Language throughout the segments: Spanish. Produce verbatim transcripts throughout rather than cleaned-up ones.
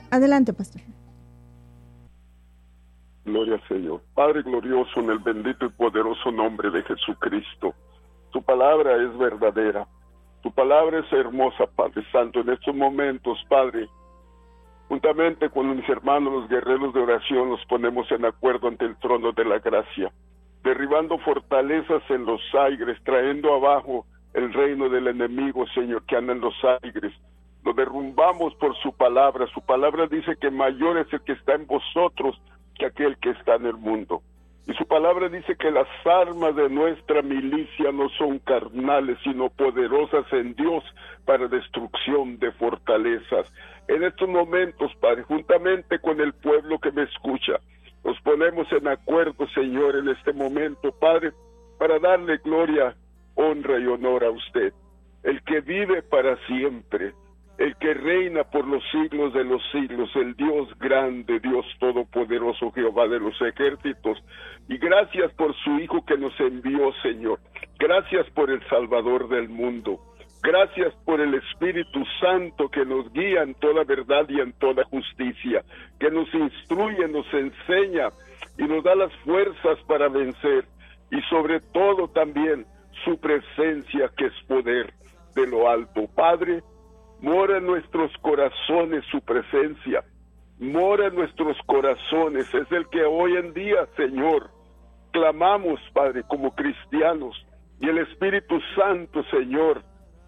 Adelante, pastor. Gloria al Señor. Padre glorioso, en el bendito y poderoso nombre de Jesucristo. Tu palabra es verdadera. Tu palabra es hermosa, Padre Santo. En estos momentos, Padre, juntamente con mis hermanos, los guerreros de oración, nos ponemos en acuerdo ante el trono de la gracia, derribando fortalezas en los aires, trayendo abajo el reino del enemigo, Señor, que anda en los aires. Lo derrumbamos por su palabra. Su palabra dice que mayor es el que está en vosotros que aquel que está en el mundo. Y su palabra dice que las armas de nuestra milicia no son carnales, sino poderosas en Dios para destrucción de fortalezas. En estos momentos, Padre, juntamente con el pueblo que me escucha, nos ponemos en acuerdo, Señor, en este momento, Padre, para darle gloria, honra y honor a usted, el que vive para siempre, el que reina por los siglos de los siglos, el Dios grande, Dios todopoderoso, Jehová de los ejércitos. Y gracias por su Hijo que nos envió, Señor. Gracias por el Salvador del mundo. Gracias por el Espíritu Santo que nos guía en toda verdad y en toda justicia, que nos instruye, nos enseña y nos da las fuerzas para vencer. Y sobre todo también su presencia, que es poder de lo alto. Padre, mora en nuestros corazones su presencia, mora en nuestros corazones, es el que hoy en día, Señor, clamamos, Padre, como cristianos, y el Espíritu Santo, Señor,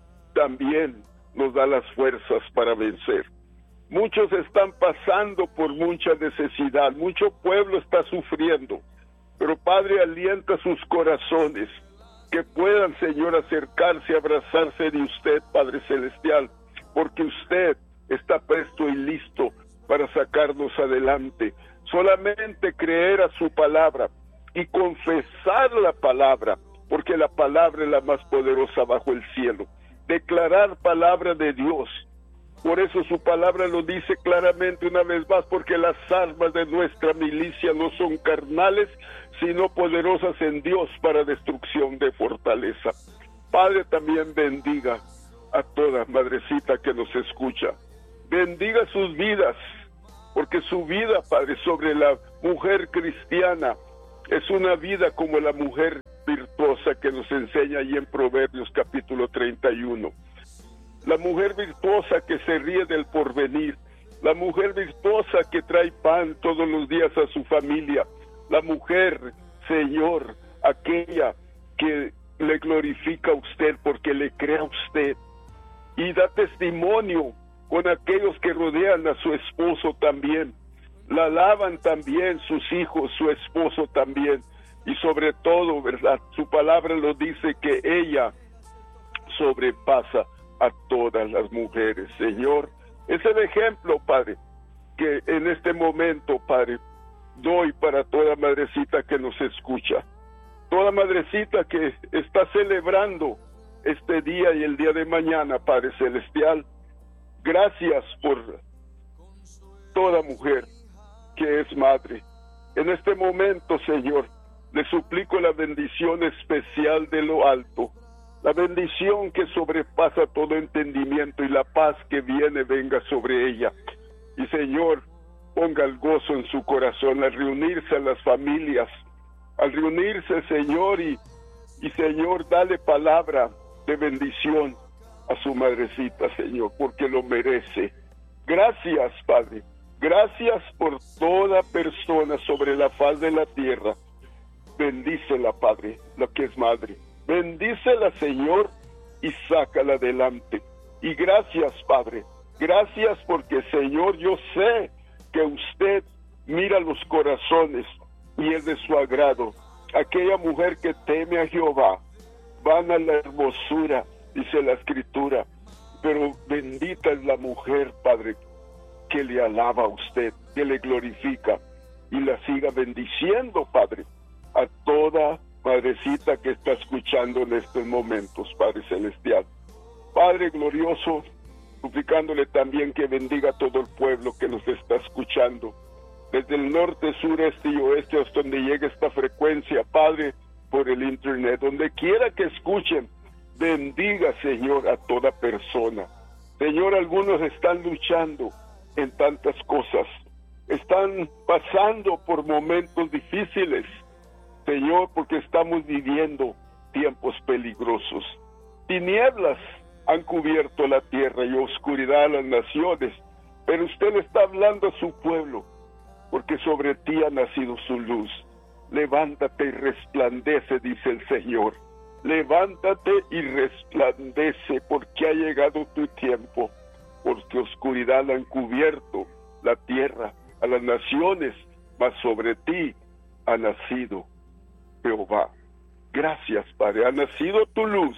también nos da las fuerzas para vencer. Muchos están pasando por mucha necesidad, mucho pueblo está sufriendo, pero Padre, alienta sus corazones, que puedan, Señor, acercarse, abrazarse de usted, Padre Celestial, porque usted está presto y listo para sacarnos adelante. Solamente creer a su palabra y confesar la palabra, porque la palabra es la más poderosa bajo el cielo. Declarar palabra de Dios. Por eso su palabra lo dice claramente una vez más, porque las armas de nuestra milicia no son carnales, sino poderosas en Dios para destrucción de fortaleza. Padre, también bendiga a toda madrecita que nos escucha. Bendiga sus vidas, porque su vida, Padre, sobre la mujer cristiana es una vida como la mujer virtuosa que nos enseña ahí en Proverbios capítulo treinta y uno. La mujer virtuosa que se ríe del porvenir, la mujer virtuosa que trae pan todos los días a su familia, la mujer, Señor, aquella que le glorifica a usted porque le cree a usted, y da testimonio con aquellos que rodean a su esposo también. La alaban también sus hijos, su esposo también. Y sobre todo, ¿verdad? Su palabra lo dice que ella sobrepasa a todas las mujeres. Señor, es el ejemplo, Padre, que en este momento, Padre, doy para toda madrecita que nos escucha. Toda madrecita que está celebrando este día y el día de mañana, Padre Celestial. Gracias por toda mujer que es madre. En este momento, Señor, le suplico la bendición especial de lo alto, la bendición que sobrepasa todo entendimiento, y la paz que viene venga sobre ella. Y Señor, ponga el gozo en su corazón al reunirse a las familias, al reunirse, Señor, y, y Señor, dale palabra de bendición a su madrecita, Señor, porque lo merece. Gracias, Padre. Gracias por toda persona sobre la faz de la tierra. Bendícela, Padre, la que es madre. Bendícela, Señor, y sácala adelante. Y gracias, Padre. Gracias porque, Señor, yo sé que usted mira los corazones y es de su agrado. Aquella mujer que teme a Jehová, van a la hermosura, dice la Escritura, pero bendita es la mujer, Padre, que le alaba a usted, que le glorifica, y la siga bendiciendo, Padre, a toda madrecita que está escuchando en estos momentos, Padre Celestial. Padre glorioso, suplicándole también que bendiga a todo el pueblo que nos está escuchando, desde el norte, sur, este y oeste, hasta donde llegue esta frecuencia, Padre, por el internet, donde quiera que escuchen, bendiga, Señor, a toda persona. Señor, algunos están luchando, en tantas cosas. Están pasando por momentos difíciles, Señor, porque estamos viviendo tiempos peligrosos. Tinieblas han cubierto la tierra y oscuridad a las naciones, pero usted le está hablando a su pueblo, porque sobre ti ha nacido su luz. Levántate y resplandece, dice el Señor. Levántate y resplandece, porque ha llegado tu tiempo, porque oscuridad han cubierto la tierra a las naciones, mas sobre ti ha nacido Jehová. Gracias, Padre, ha nacido tu luz.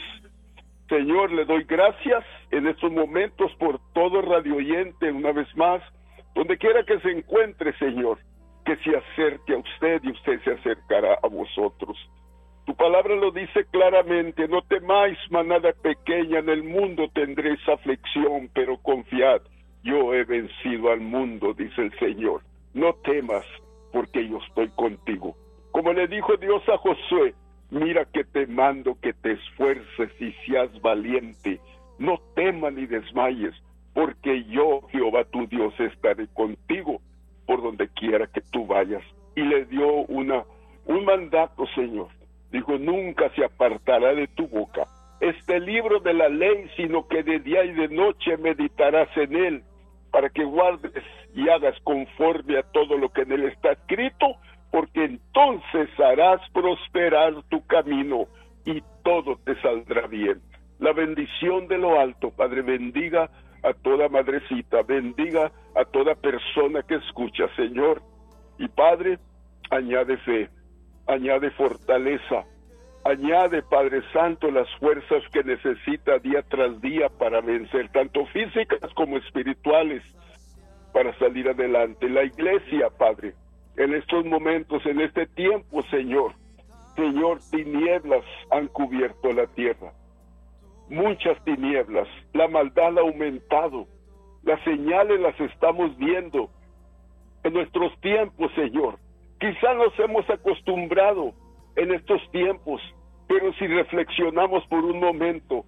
Señor, le doy gracias en estos momentos por todo radio oyente, una vez más, donde quiera que se encuentre, Señor, que se acerque a usted y usted se acercará a vosotros. Tu palabra lo dice claramente: no temáis, manada pequeña, en el mundo tendréis aflicción, pero confiad, yo he vencido al mundo, dice el Señor. No temas, porque yo estoy contigo. Como le dijo Dios a Josué: mira que te mando que te esfuerces y seas valiente. No temas ni desmayes, porque yo, Jehová tu Dios, estaré contigo por donde quiera que tú vayas. Y le dio una, un mandato, Señor. Dijo: nunca se apartará de tu boca este libro de la ley, sino que de día y de noche meditarás en él, para que guardes y hagas conforme a todo lo que en él está escrito, porque entonces harás prosperar tu camino y todo te saldrá bien. La bendición de lo alto, Padre, bendiga a toda madrecita, bendiga a toda persona que escucha, Señor. Y Padre, añade fe, añade fortaleza, añade, Padre Santo, las fuerzas que necesita día tras día para vencer, tanto físicas como espirituales, para salir adelante. La iglesia, Padre, en estos momentos, en este tiempo, Señor, Señor, tinieblas han cubierto la tierra, muchas tinieblas, la maldad ha aumentado, las señales las estamos viendo en nuestros tiempos, Señor. Quizá nos hemos acostumbrado en estos tiempos, pero si reflexionamos por un momento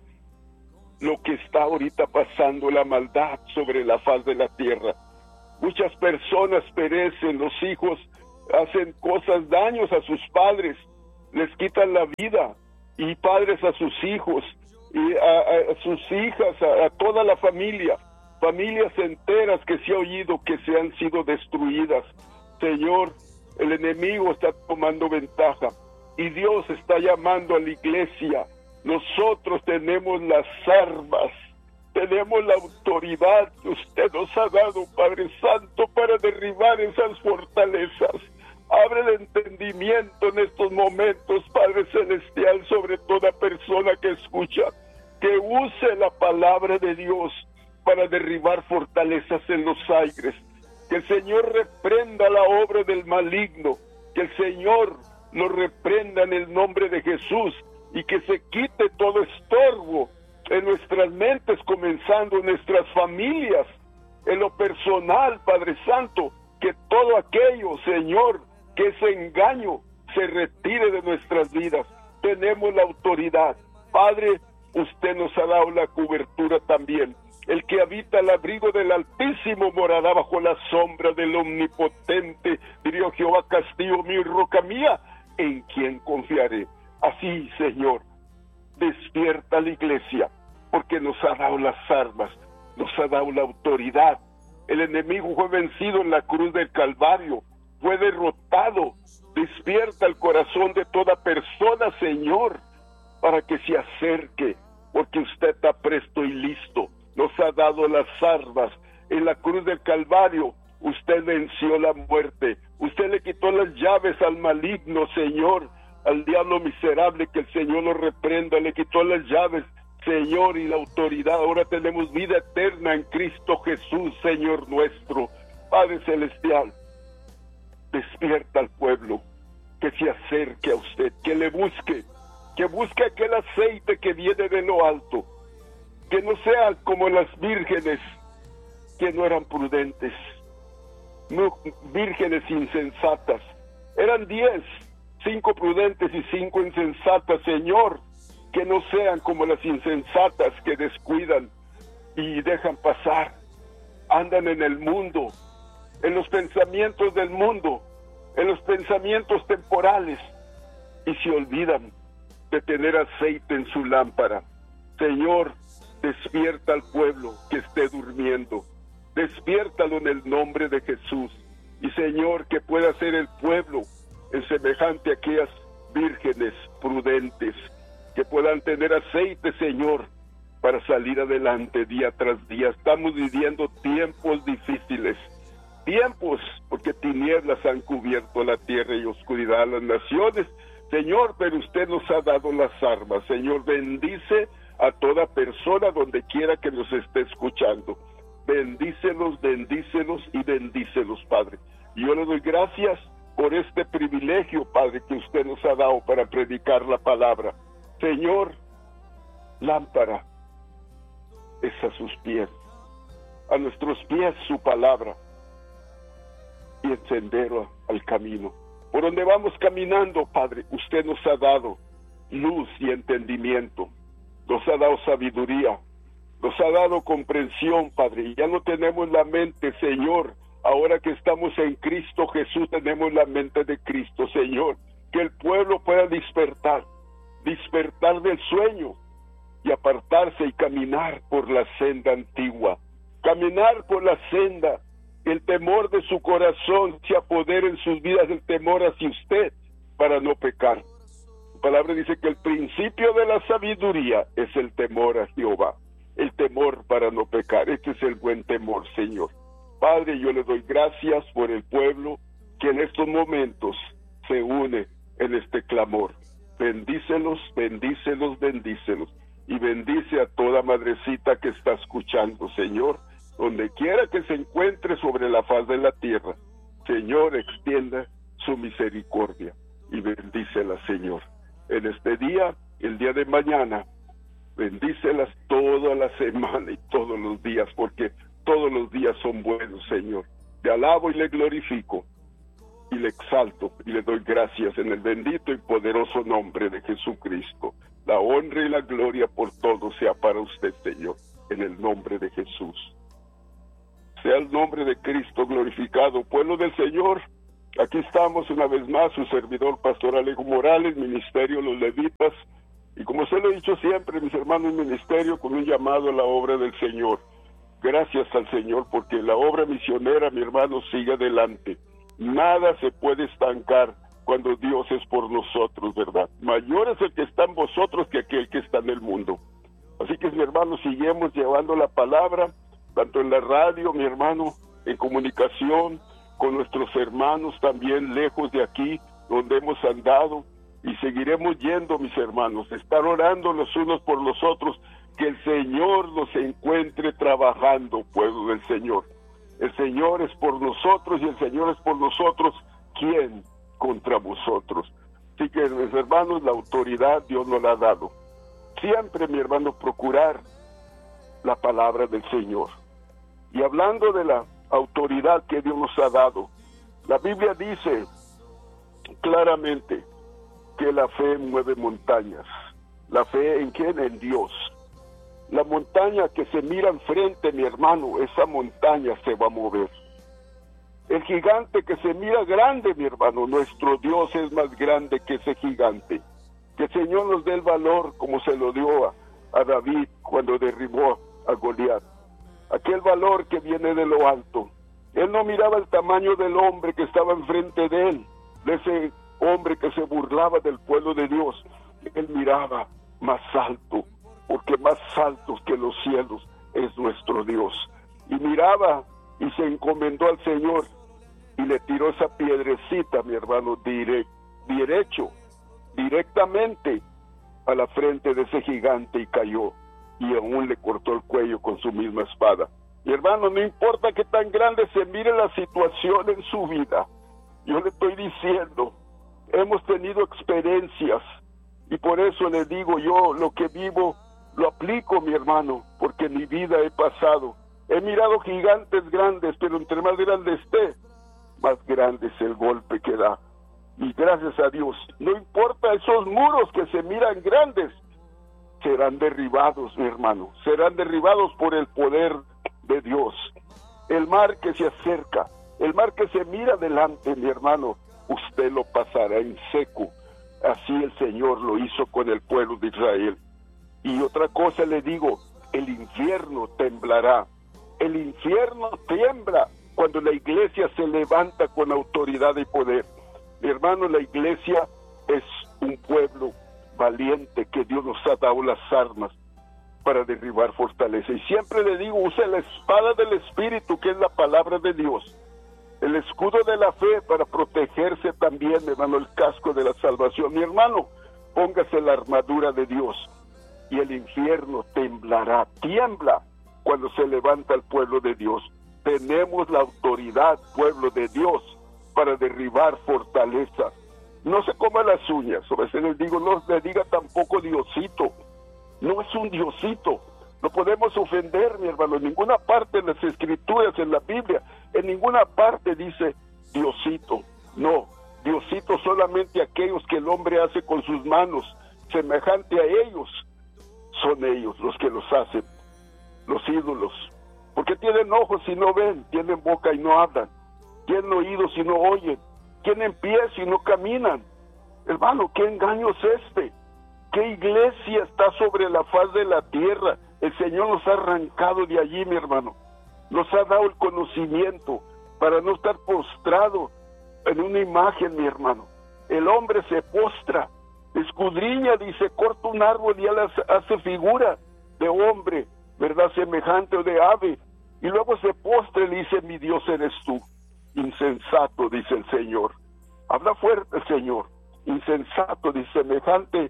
lo que está ahorita pasando, la maldad sobre la faz de la tierra, muchas personas perecen, los hijos hacen cosas, daños a sus padres, les quitan la vida, y padres a sus hijos, y a, a sus hijas, a, a toda la familia, familias enteras que se ha oído que se han sido destruidas. Señor, el enemigo está tomando ventaja, y Dios está llamando a la iglesia. Nosotros tenemos las armas, tenemos la autoridad que usted nos ha dado, Padre Santo, para derribar esas fortalezas. Abre el entendimiento en estos momentos, Padre Celestial, sobre toda persona que escucha, que use la palabra de Dios para derribar fortalezas en los aires. Que el Señor reprenda la obra del maligno, que el Señor lo reprenda en el nombre de Jesús, y que se quite todo estorbo en nuestras mentes, comenzando en nuestras familias, en lo personal, Padre Santo, que todo aquello, Señor, que ese engaño se retire de nuestras vidas. Tenemos la autoridad. Padre, usted nos ha dado la cobertura también. El que habita al abrigo del Altísimo morará bajo la sombra del Omnipotente. Diría Jehová, castillo mío y roca mía, en quien confiaré. Así, Señor, despierta la iglesia, porque nos ha dado las armas, nos ha dado la autoridad. El enemigo fue vencido en la cruz del Calvario, fue derrotado. Despierta el corazón de toda persona, Señor, para que se acerque, porque usted está presto y listo. Nos ha dado las armas. En la cruz del Calvario usted venció la muerte, usted le quitó las llaves al maligno, Señor, al diablo miserable, que el Señor lo reprenda. Le quitó las llaves, Señor, y la autoridad. Ahora tenemos vida eterna en Cristo Jesús, Señor nuestro. Padre Celestial, despierta al pueblo, que se acerque a usted, que le busque, que busque aquel aceite que viene de lo alto, que no sea como las vírgenes que no eran prudentes, no, vírgenes insensatas. Eran diez, cinco prudentes y cinco insensatas, Señor, que no sean como las insensatas que descuidan y dejan pasar andan en el mundo, en los pensamientos del mundo, en los pensamientos temporales, y se olvidan de tener aceite en su lámpara. Señor, despierta al pueblo que esté durmiendo, despiértalo en el nombre de Jesús, y Señor, que pueda ser el pueblo en semejante a aquellas vírgenes prudentes, que puedan tener aceite, Señor, para salir adelante día tras día. Estamos viviendo tiempos difíciles, tiempos porque tinieblas han cubierto la tierra y oscuridad a las naciones, Señor, pero usted nos ha dado las armas. Señor, bendice a toda persona donde quiera que nos esté escuchando. Bendícelos, bendícelos y bendícelos, Padre. Y yo le doy gracias por este privilegio, Padre, que usted nos ha dado para predicar la palabra. Señor, lámpara es a sus pies, a nuestros pies su palabra, y el sendero al camino. Por donde vamos caminando, Padre, usted nos ha dado luz y entendimiento, nos ha dado sabiduría, nos ha dado comprensión, Padre, y ya no tenemos la mente, Señor, ahora que estamos en Cristo Jesús, tenemos la mente de Cristo, Señor, que el pueblo pueda despertar, despertar del sueño y apartarse y caminar por la senda antigua, caminar por la senda. El temor de su corazón se apodera en sus vidas, el temor hacia usted para no pecar. La palabra dice que el principio de la sabiduría es el temor a Jehová, el temor para no pecar. Este es el buen temor, Señor. Padre, yo le doy gracias por el pueblo que en estos momentos se une en este clamor. Bendícelos, bendícelos, bendícelos. Y bendice a toda madrecita que está escuchando, Señor, donde quiera que se encuentre sobre la faz de la tierra. Señor, extienda su misericordia y bendícela, Señor. En este día, el día de mañana, bendícelas toda la semana y todos los días, porque todos los días son buenos, Señor. Te alabo y le glorifico y le exalto y le doy gracias en el bendito y poderoso nombre de Jesucristo. La honra y la gloria por todo sea para usted, Señor, en el nombre de Jesús. Sea el nombre de Cristo glorificado. Pueblo del Señor, aquí estamos una vez más, su servidor Pastor Alejo Morales, Ministerio Los Levitas, y como se lo he dicho siempre, mis hermanos, ministerio con un llamado a la obra del Señor. Gracias al Señor, porque la obra misionera, mi hermano, sigue adelante. Nada se puede estancar cuando Dios es por nosotros, ¿verdad? Mayor es el que está en vosotros que aquel que está en el mundo. Así que, mi hermano, seguimos llevando la palabra, tanto en la radio, mi hermano, en comunicación, con nuestros hermanos también lejos de aquí, donde hemos andado, y seguiremos yendo, mis hermanos, estar orando los unos por los otros, que el Señor nos encuentre trabajando, pueblo del Señor. El Señor es por nosotros, y el Señor es por nosotros, ¿quién contra vosotros? Así que, mis hermanos, la autoridad Dios nos la ha dado. Siempre, mi hermano, procurar la palabra del Señor. Y hablando de la autoridad que Dios nos ha dado, la Biblia dice claramente que la fe mueve montañas. ¿La fe en quién? En Dios. La montaña que se mira enfrente, mi hermano, esa montaña se va a mover. El gigante que se mira grande, mi hermano, nuestro Dios es más grande que ese gigante. Que el Señor nos dé el valor como se lo dio a, a David cuando derribó a Goliat. Aquel valor que viene de lo alto. Él no miraba el tamaño del hombre que estaba enfrente de él, de ese hombre que se burlaba del pueblo de Dios. Él miraba más alto, porque más altos que los cielos es nuestro Dios. Y miraba y se encomendó al Señor y le tiró esa piedrecita, mi hermano, dire, derecho, directamente a la frente de ese gigante y cayó. Y aún le cortó el cuello con su misma espada. Mi hermano, no importa que tan grande se mire la situación en su vida, yo le estoy diciendo, hemos tenido experiencias, y por eso le digo yo, lo que vivo, lo aplico, mi hermano, porque en mi vida he pasado. He mirado gigantes grandes, pero entre más grande esté, más grande es el golpe que da. Y gracias a Dios, no importa esos muros que se miran grandes, serán derribados, mi hermano, serán derribados por el poder de Dios. el mar que se acerca, el mar que se mira adelante, mi hermano, usted lo pasará en seco. Así el Señor lo hizo con el pueblo de Israel. Y otra cosa le digo, el infierno temblará. El infierno tiembla cuando la iglesia se levanta con autoridad y poder. Mi hermano, la iglesia es un pueblo valiente que Dios nos ha dado las armas para derribar fortaleza. Y siempre le digo, use la espada del Espíritu, que es la palabra de Dios. El escudo de la fe para protegerse también, mi hermano, el casco de la salvación. Mi hermano, póngase la armadura de Dios y el infierno temblará, tiembla cuando se levanta el pueblo de Dios. Tenemos la autoridad, pueblo de Dios, para derribar fortalezas. No se coma las uñas, a veces les digo, no le diga tampoco Diosito, no es un Diosito. No podemos ofender, mi hermano, en ninguna parte en las Escrituras, en la Biblia, en ninguna parte dice Diosito. No, Diosito solamente aquellos que el hombre hace con sus manos, semejante a ellos, son ellos los que los hacen, los ídolos. Porque tienen ojos y no ven, tienen boca y no hablan, tienen oídos y no oyen, tienen pies y no caminan. Hermano, ¿qué engaño es este? ¿Qué iglesia está sobre la faz de la tierra? El Señor nos ha arrancado de allí, mi hermano. Nos ha dado el conocimiento para no estar postrado en una imagen, mi hermano. El hombre se postra, escudriña, dice, corta un árbol y él hace figura de hombre, ¿verdad? Semejante o de ave. Y luego se postra y dice, mi Dios eres tú. Insensato, dice el Señor. Habla fuerte el Señor. Insensato, dice, semejante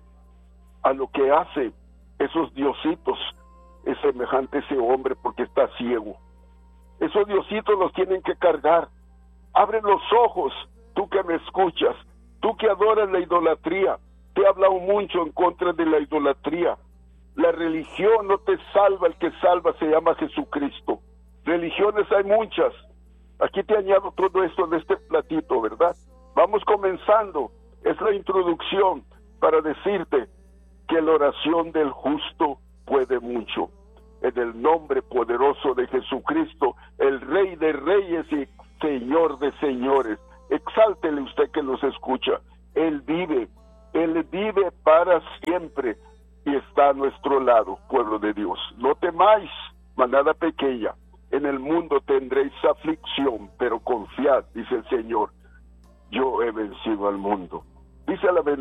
a lo que hace esos diositos, es semejante a ese hombre porque está ciego. Esos diositos los tienen que cargar. Abre los ojos, tú que me escuchas, tú que adoras la idolatría. Te he hablado mucho en contra de la idolatría. La religión no te salva, el que salva se llama Jesucristo. Religiones hay muchas. Aquí te añado todo esto en este platito, ¿verdad? Vamos comenzando. Es la introducción para decirte que la oración del justo puede mucho. En el nombre poderoso de Jesucristo, el Rey de Reyes y Señor de Señores. Exáltele usted que nos escucha. Él vive, Él vive para siempre y está a nuestro lado, pueblo de Dios. No temáis, manada pequeña. En el mundo tendréis aflicción, pero confiad, dice el Señor. Yo he vencido al mundo. Dice la